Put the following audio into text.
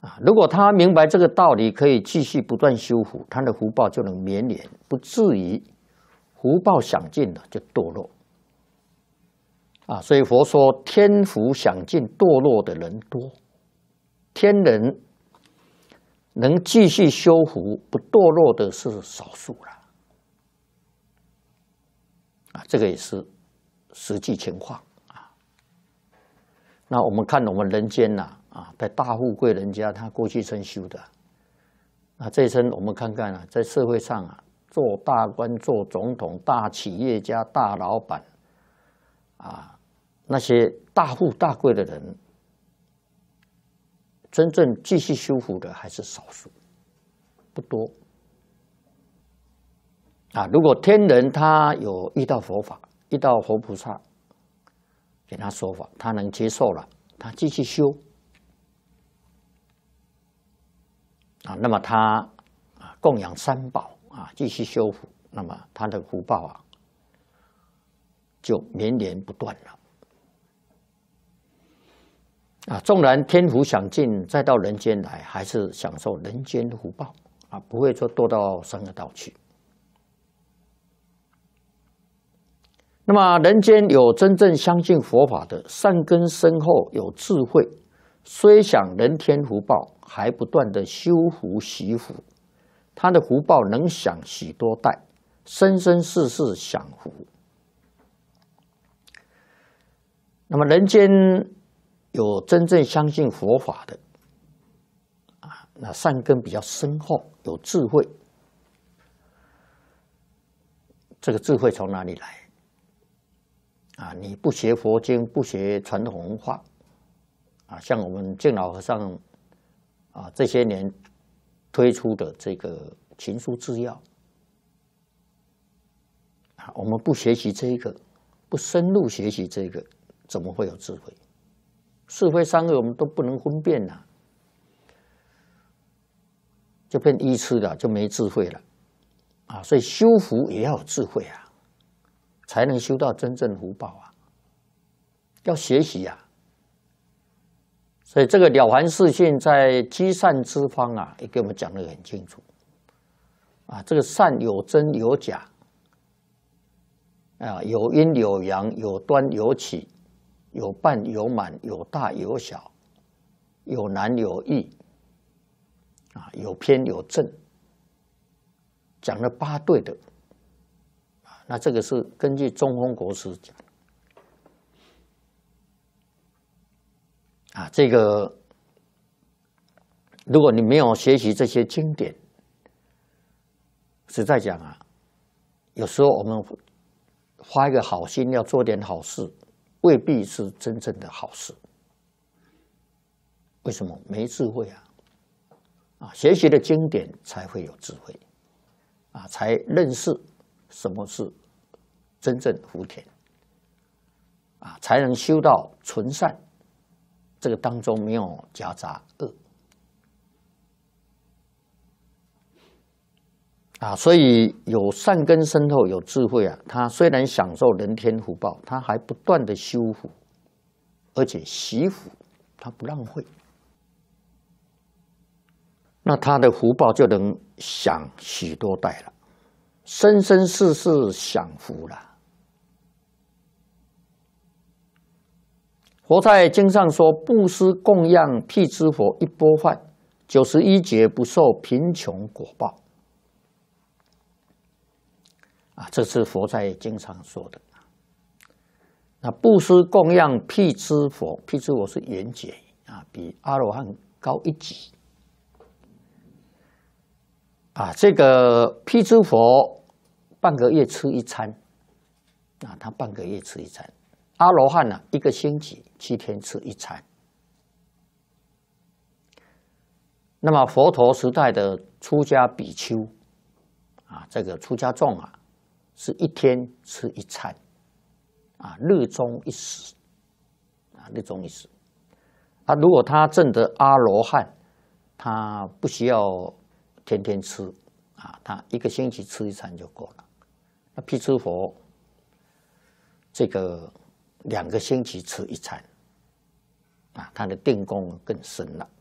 如果他明白这个道理，可以继续不断修福，他的福报就能绵延，不至于福报享尽了就堕落。所以佛说天福享尽，堕落的人多，天人能继续修福不堕落的是少数了。这个也是实际情况啊。那我们看我们人间在大富贵人家，他过去生修的，这一生我们看看在社会上做大官、做总统、大企业家、大老板那些大富大贵的人，真正继续修福的还是少数，不多。如果天人他有遇到佛法，遇到佛菩萨给他说法，他能接受了，他继续修那么他供养三宝继续修福，那么他的福报就绵延不断了。纵然天福享尽，再到人间来，还是享受人间的福报不会说堕到三恶道去。那么人间有真正相信佛法的，善根深厚，有智慧，虽享人天福报，还不断的修福习福，他的福报能享许多代，生生世世享福。那么人间有真正相信佛法的那善根比较深厚，有智慧。这个智慧从哪里来你不学佛经，不学传统文化像我们净老和尚这些年推出的这个群书治要我们不学习这个，不深入学习这个，怎么会有智慧？是非善恶我们都不能分辨就变愚痴了，就没智慧了所以修福也要有智慧才能修到真正福报要学习所以这个了凡四训在积善之方也给我们讲得很清楚这个善有真有假有阴有阳，有端有起，有半有满，有大有小，有难有易有偏有正，讲了8对的那这个是根据中峰国师讲这个如果你没有学习这些经典，实在讲有时候我们花一个好心要做点好事，未必是真正的好事。为什么？没智慧学习的经典才会有智慧才认识什么是真正福田才能修到纯善，这个当中没有夹杂恶所以有善根深厚，有智慧他虽然享受人天福报，他还不断的修福，而且习福，他不浪费，那他的福报就能享许多代了，生生世世享福了。佛在经上说：布施供养辟支佛一钵饭，91劫不受贫穷果报。这是佛在经上说的。那布施供养辟支佛，辟支佛是圆觉比阿罗汉高1级。这个辟支佛半个月吃一餐，他半个月吃一餐。阿罗汉1个星期7天吃一餐。那么佛陀时代的出家比丘这个出家众是1天吃一餐日中一食日中一食如果他证得阿罗汉，他不需要天天吃他1个星期吃一餐就够了。那辟支佛这个2个星期吃一餐他的定功更深了。